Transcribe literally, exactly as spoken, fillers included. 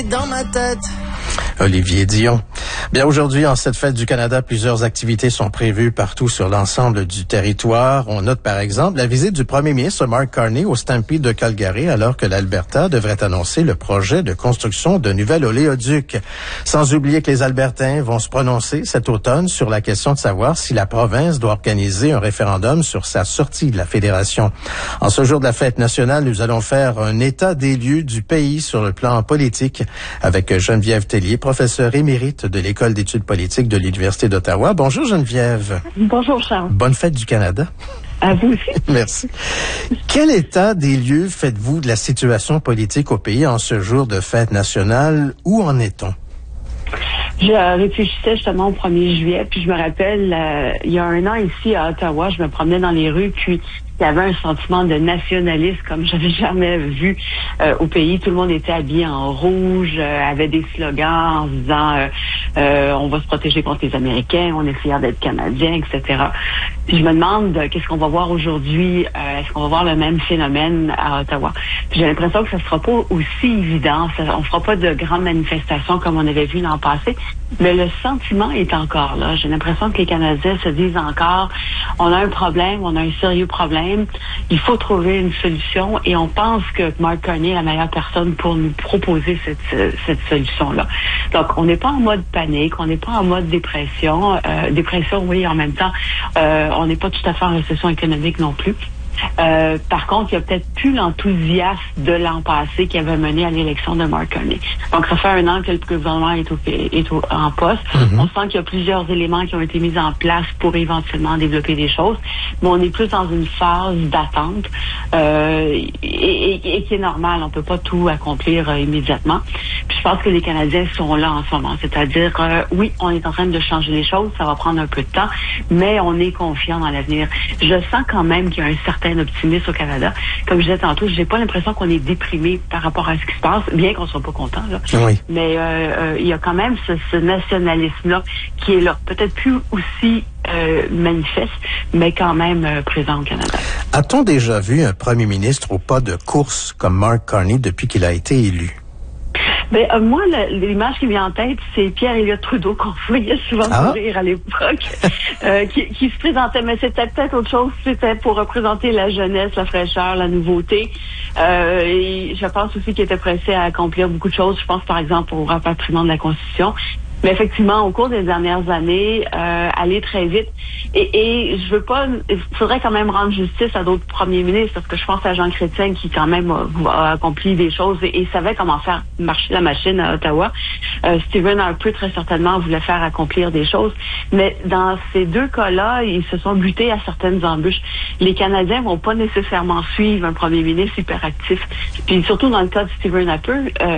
Dans ma tête. Olivier Dion. Bien, aujourd'hui, en cette fête du Canada, plusieurs activités sont prévues partout sur l'ensemble du territoire. On note, par exemple, la visite du premier ministre Mark Carney au Stampede de Calgary, alors que l'Alberta devrait annoncer le projet de construction d'un nouvel oléoduc. Sans oublier que les Albertains vont se prononcer cet automne sur la question de savoir si la province doit organiser un référendum sur sa sortie de la Fédération. En ce jour de la fête nationale, nous allons faire un état des lieux du pays sur le plan politique avec Geneviève Tellier, professeure émérite de l'École d'études politiques de l'Université d'Ottawa. Bonjour Geneviève. Bonjour Charles. Bonne fête du Canada. À vous aussi. Merci. Quel état des lieux faites-vous de la situation politique au pays en ce jour de fête nationale? Où en est-on? Je réfléchissais justement au premier juillet, puis je me rappelle, euh, il y a un an ici à Ottawa, je me promenais dans les rues, puis il y avait un sentiment de nationalisme comme j'avais jamais vu euh, au pays. Tout le monde était habillé en rouge, euh, avait des slogans en disant euh, euh, on va se protéger contre les Américains, on est fiers d'être Canadiens, et cetera. Puis je me demande euh, qu'est-ce qu'on va voir aujourd'hui. Euh, est-ce qu'on va voir le même phénomène à Ottawa? Puis j'ai l'impression que ça sera pas aussi évident. Ça, on fera pas de grandes manifestations comme on avait vu l'an passé, mais le sentiment est encore là. J'ai l'impression que les Canadiens se disent encore on a un problème, on a un sérieux problème. Il faut trouver une solution et on pense que Mark Carney est la meilleure personne pour nous proposer cette, cette solution-là. Donc, on n'est pas en mode panique, on n'est pas en mode dépression. Euh, dépression, oui, en même temps, euh, on n'est pas tout à fait en récession économique non plus. Euh, par contre, il n'y a peut-être plus l'enthousiasme de l'an passé qui avait mené à l'élection de Mark Carney. Donc, ça fait un an que le gouvernement est, au, est au, en poste. Mm-hmm. On sent qu'il y a plusieurs éléments qui ont été mis en place pour éventuellement développer des choses, mais on est plus dans une phase d'attente euh, et, et, et qui est normale. On peut pas tout accomplir euh, immédiatement. Puis je pense que les Canadiens sont là en ce moment. C'est-à-dire, euh, oui, on est en train de changer les choses, ça va prendre un peu de temps, mais on est confiant dans l'avenir. Je sens quand même qu'il y a un certain optimiste au Canada. Comme je disais tantôt, j'ai pas l'impression qu'on est déprimé par rapport à ce qui se passe, bien qu'on soit pas content, là. Oui. Mais euh, euh, il y a quand même ce, ce nationalisme-là qui est là. Peut-être plus aussi euh, manifeste, mais quand même euh, présent au Canada. A-t-on déjà vu un premier ministre au pas de course comme Mark Carney depuis qu'il a été élu? Ben, euh, moi, l'image qui me vient en tête, c'est Pierre-Éliott Trudeau qu'on voyait souvent ah. courir à l'époque, euh, qui, qui se présentait, mais c'était peut-être autre chose, c'était pour représenter la jeunesse, la fraîcheur, la nouveauté. Euh, et je pense aussi qu'il était pressé à accomplir beaucoup de choses. Je pense par exemple au rapatriement de la Constitution. Mais effectivement, au cours des dernières années, euh, aller très vite. Et, et je veux pas, il faudrait quand même rendre justice à d'autres premiers ministres, parce que je pense à Jean Chrétien qui quand même a, a accompli des choses et, et savait comment faire marcher la machine à Ottawa. Euh, Stephen Harper très certainement voulait faire accomplir des choses. Mais dans ces deux cas-là, ils se sont butés à certaines embûches. Les Canadiens vont pas nécessairement suivre un premier ministre hyperactif. Puis surtout dans le cas de Stephen Harper, euh,